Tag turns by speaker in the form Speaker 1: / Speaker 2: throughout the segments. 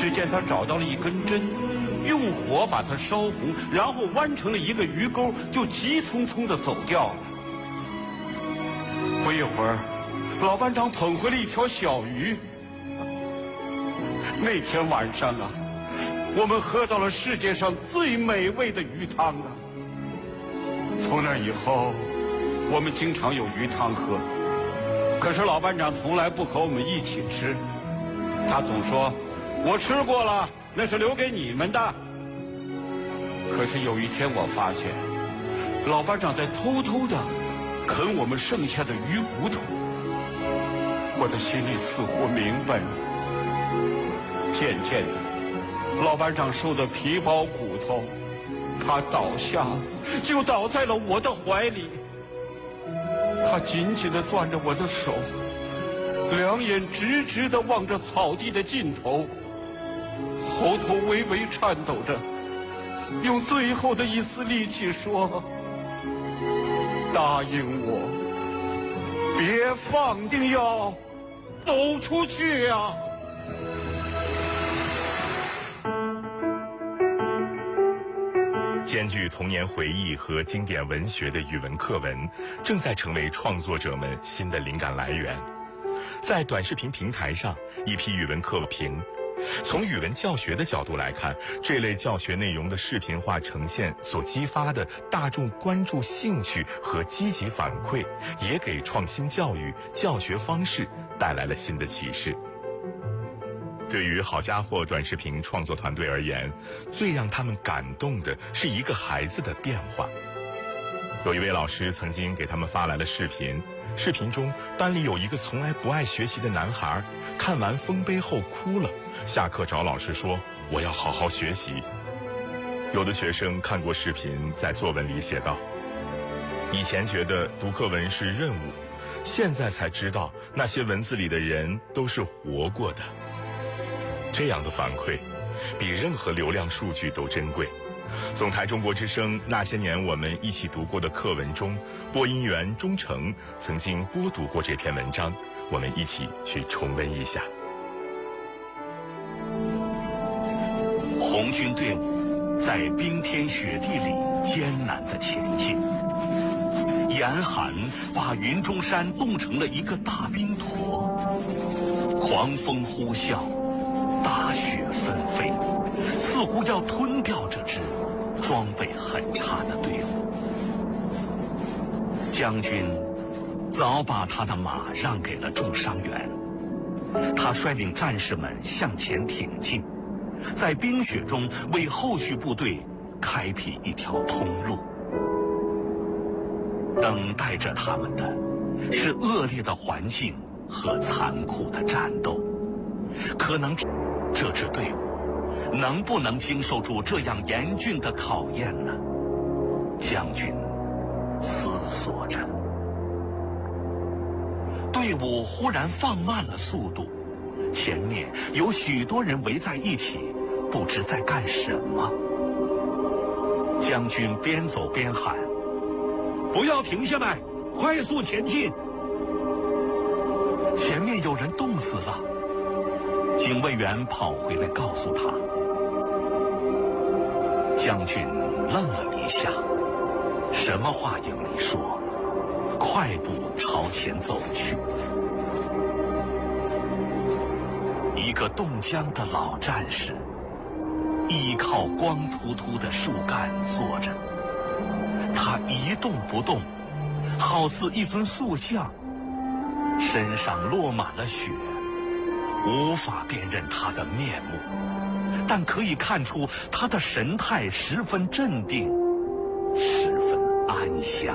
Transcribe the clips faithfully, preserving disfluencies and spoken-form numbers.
Speaker 1: 只见他找到了一根针，用火把它烧红，然后弯成了一个鱼钩，就急匆匆地走掉了。不一会儿，老班长捧回了一条小鱼。那天晚上啊，我们喝到了世界上最美味的鱼汤啊！从那以后，我们经常有鱼汤喝。可是老班长从来不和我们一起吃，他总说：“我吃过了，那是留给你们的。”可是有一天我发现，老班长在偷偷的啃我们剩下的鱼骨头。我的心里似乎明白了。渐渐的，老班长瘦得皮包骨头，他倒下，就倒在了我的怀里。他紧紧地攥着我的手，两眼直直地望着草地的尽头，喉头微微颤抖着，用最后的一丝力气说：“答应我，别放，一定要走出去呀！”
Speaker 2: 兼具童年回忆和经典文学的语文课文，正在成为创作者们新的灵感来源。在短视频平台上，一批语文课评。从语文教学的角度来看，这类教学内容的视频化呈现所激发的大众关注兴趣和积极反馈，也给创新教育教学方式带来了新的启示。对于好家伙短视频创作团队而言，最让他们感动的是一个孩子的变化。有一位老师曾经给他们发来了视频，视频中班里有一个从来不爱学习的男孩，看完丰碑后哭了，下课找老师说：“我要好好学习。”有的学生看过视频，在作文里写道：“以前觉得读课文是任务，现在才知道那些文字里的人都是活过的。”这样的反馈比任何流量数据都珍贵。总台中国之声那些年我们一起读过的课文中，播音员钟诚曾经播读过这篇文章，我们一起去重温一下。
Speaker 3: 红军队伍在冰天雪地里艰难地前进，严寒把云中山冻成了一个大冰坨，狂风呼啸，大雪纷飞，似乎要吞掉这支装备很差的队伍。将军早把他的马让给了重伤员，他率领战士们向前挺进，在冰雪中为后续部队开辟一条通路。等待着他们的是恶劣的环境和残酷的战斗，可能这支队伍能不能经受住这样严峻的考验呢？将军思索着。队伍忽然放慢了速度，前面有许多人围在一起，不知在干什么。将军边走边喊：“不要停下来，快速前进！”前面有人冻死了。警卫员跑回来告诉他。将军愣了一下，什么话也没说，快步朝前走去。一个冻僵的老战士依靠光秃秃的树干坐着，他一动不动，好似一尊塑像，身上落满了雪，无法辨认他的面目，但可以看出他的神态十分镇定，十分安详。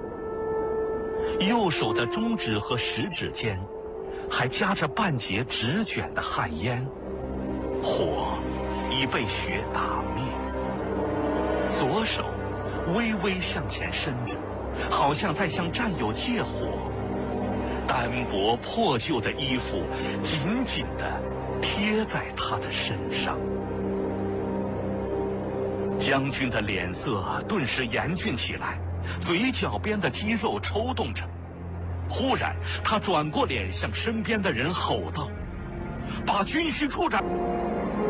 Speaker 3: 右手的中指和食指间还夹着半截直卷的旱烟，火已被雪打灭。左手微微向前伸着，好像在向战友借火。单薄破旧的衣服紧紧地贴在他的身上。将军的脸色顿时严峻起来，嘴角边的肌肉抽动着。忽然他转过脸向身边的人吼道：“把军需处长！”